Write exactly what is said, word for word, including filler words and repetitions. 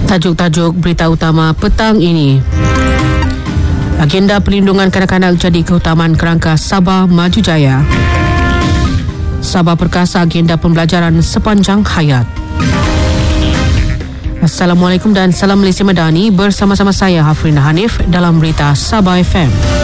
Tajuk-tajuk berita utama petang ini. Agenda perlindungan kanak-kanak jadi keutamaan kerangka Sabah Maju Jaya. Sabah perkasa agenda pembelajaran sepanjang hayat. Assalamualaikum dan salam Malaysia Madani, bersama-sama saya Hafrina Hanif dalam berita Sabah F M.